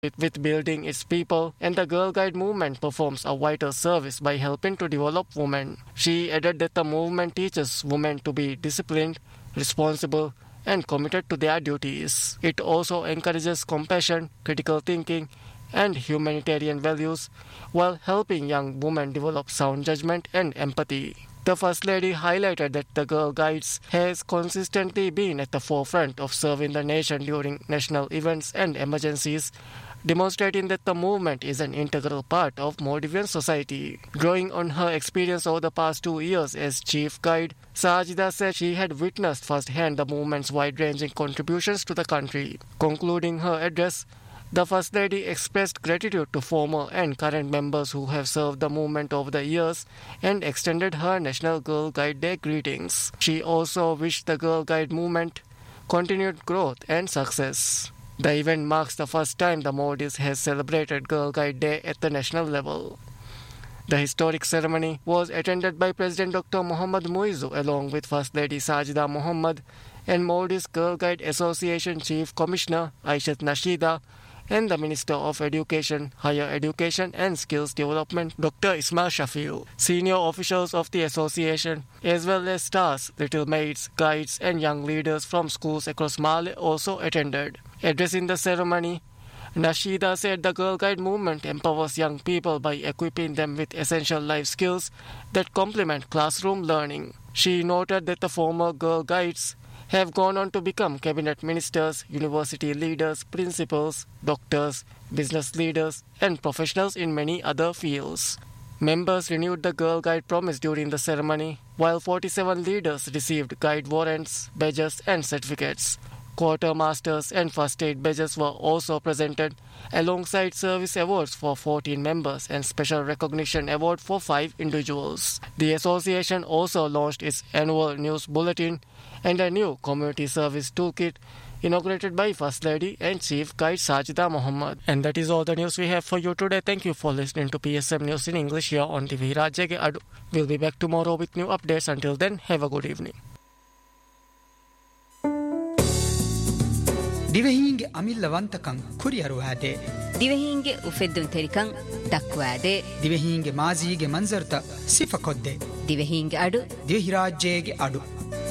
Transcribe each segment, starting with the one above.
with building its people, and the Girl Guide movement performs a vital service by helping to develop women. She added that the movement teaches women to be disciplined, responsible, and committed to their duties. It also encourages compassion, critical thinking, and humanitarian values while helping young women develop sound judgment and empathy. The First Lady highlighted that the Girl Guides has consistently been at the forefront of serving the nation during national events and emergencies, demonstrating that the movement is an integral part of Maldivian society. Drawing on her experience over the past 2 years as chief guide, Sajida said she had witnessed firsthand the movement's wide-ranging contributions to the country. Concluding her address, the First Lady expressed gratitude to former and current members who have served the movement over the years and extended her National Girl Guide Day greetings. She also wished the Girl Guide movement continued growth and success. The event marks the first time the Maldives has celebrated Girl Guide Day at the national level. The historic ceremony was attended by President Dr. Mohammad Muizzu along with First Lady Sajida Mohammad and Maldives Girl Guide Association Chief Commissioner Aishat Nashida and the Minister of Education, Higher Education and Skills Development, Dr. Ismail Shafiu. Senior officials of the association, as well as stars, little maids, guides and young leaders from schools across Mali also attended. Addressing the ceremony, Nashida said the Girl Guide movement empowers young people by equipping them with essential life skills that complement classroom learning. She noted that the former Girl Guides have gone on to become cabinet ministers, university leaders, principals, doctors, business leaders, and professionals in many other fields. Members renewed the Girl Guide promise during the ceremony, while 47 leaders received guide warrants, badges, and certificates. Quartermasters and first aid badges were also presented, alongside service awards for 14 members and special recognition award for 5 individuals. The association also launched its annual news bulletin and a new community service toolkit inaugurated by First Lady and Chief Guide Sajida Mohammad. And that is all the news we have for you today. Thank you for listening to PSM News in English here on TV Rajyage Adu. We'll be back tomorrow with new updates. Until then, have a good evening. ದಿವೆಹೀಂಗೆ ಅಮಿಲ್ಲವಂತಕಂ ಕುರಿಯರುವಾದೆ ದಿವೆಹೀಂಗೆ ಉಫೆದ್ದುನ್ ತೆರಿಕಂ ದಕ್ವಾದೆ ದಿವೆಹೀಂಗೆ ಮಾಜೀಗೆ ಮಂಜರ್ತ ಸಿಫಕೊದ್ದೆ ದಿವೆಹೀಂಗೆ ಅಡು ದಿವೆಹಿರಾಜ್ಯಗೆ ಅಡು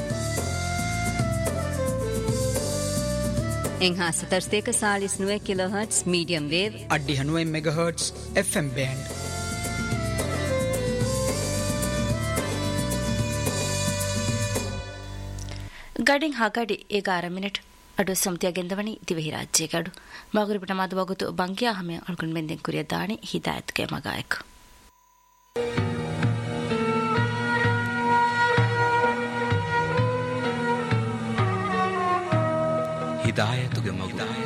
ಎಂಹಾ ಸತರ್ಸ್ತೇಕ Chalisa 9 kilohertz medium wave ಅಡ್ಡಿ 9 megahertz FM band ಗಡಿಂಗ್ ಹಾಗಾಡಿ 11 minute ಅಡು ಸಂತ್ಯಾಗೆಂದವಣಿ ದಿವೆಹಿರಾಜ್ಯಗಡು ಮಗುರಿಪಟ ಮಾದವಾಗುತ್ತು ಬಂಗ್ಯಾ ಹಮೆ ಅಳ್ಕೊಂಡು ಬೆಂದೆನ್ ಕುರಿಯ ದಾಣಿ ಹಿದಾಯತ್ಗೆ ಮಗಾಯಕ್ ಹಿದಾಯತುಗೆ ಮಗು